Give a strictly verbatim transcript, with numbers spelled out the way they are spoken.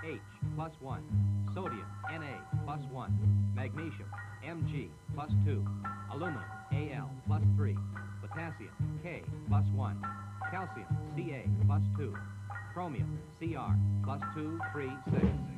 H plus one. Sodium, Na plus one. Magnesium, Mg plus two. Aluminum, Al plus three. Potassium, K plus one. Calcium, Ca plus two. Chromium, Cr plus two, three, six.